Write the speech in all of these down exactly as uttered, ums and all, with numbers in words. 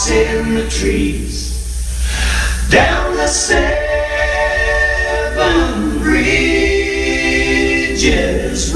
rocks in the trees, down the seven bridges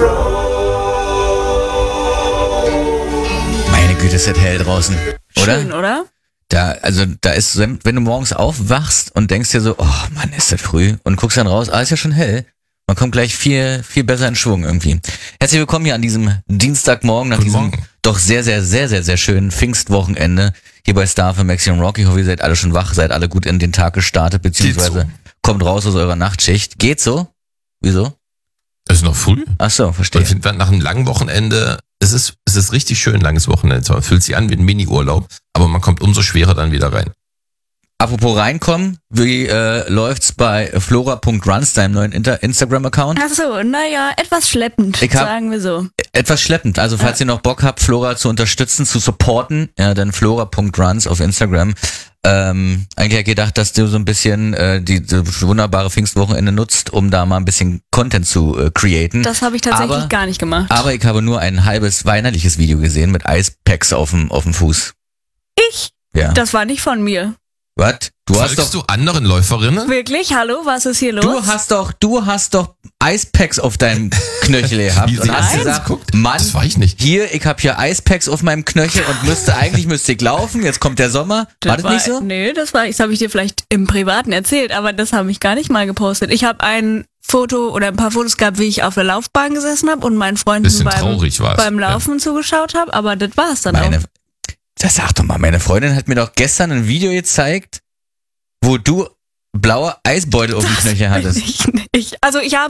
roll. Meine Güte, ist das hell draußen, oder? Schön, oder? Da, also da ist, wenn du morgens aufwachst und denkst dir so, oh Mann, ist das früh, und guckst dann raus, ah, ist ja schon hell. Man kommt gleich viel, viel besser in Schwung irgendwie. Herzlich willkommen hier an diesem Dienstagmorgen nach Guten diesem Morgen. doch sehr, sehr, sehr, sehr, sehr schönen Pfingstwochenende hier bei Star für Maxi und Rocky. Ich hoffe, ihr seid alle schon wach, seid alle gut in den Tag gestartet, beziehungsweise so. kommt raus aus eurer Nachtschicht. Geht so? Wieso? Es ist noch früh. Ach so, verstehe. Ich finde, nach einem langen Wochenende, es ist, es ist richtig schön, langes Wochenende. Man fühlt sich an wie ein Mini-Urlaub, aber man kommt umso schwerer dann wieder rein. Apropos reinkommen, wie äh, läuft's bei flora Punkt runs, deinem neuen Inter- Instagram-Account? Ach so, naja, etwas schleppend, Ich hab- sagen wir so. Etwas schleppend, also falls ihr noch Bock habt, Flora zu unterstützen, zu supporten, ja, dann flora Punkt runs auf Instagram. Ähm, eigentlich hab ich gedacht, dass du so ein bisschen äh, die, die wunderbare Pfingstwochenende nutzt, um da mal ein bisschen Content zu äh, createn. Das habe ich tatsächlich aber, gar nicht gemacht. Aber ich habe nur ein halbes weinerliches Video gesehen mit Eispacks auf dem auf dem Fuß. Ich? Ja. Das war nicht von mir. Was? Du hast Folgst doch du anderen Läuferinnen? Wirklich? Hallo, was ist hier los? Du hast doch, du hast doch Eispacks auf deinem Knöchel gehabt Wie und sie hast das gesagt, guckt? Mann, Das war ich nicht. hier, ich habe hier Eispacks auf meinem Knöchel und müsste, eigentlich müsste ich laufen, jetzt kommt der Sommer. War das nicht so? Nee, das war, das habe ich dir vielleicht im Privaten erzählt, aber das habe ich gar nicht mal gepostet. Ich habe ein Foto oder ein paar Fotos gehabt, wie ich auf der Laufbahn gesessen habe und meinen Freunden Bisschen beim, traurig war's, beim Laufen zugeschaut habe, aber das war's dann Meine, auch. das sag doch mal, meine Freundin hat mir doch gestern ein Video gezeigt, wo du blaue Eisbeutel auf dem Knöchel hattest. Ich, ich, also ich habe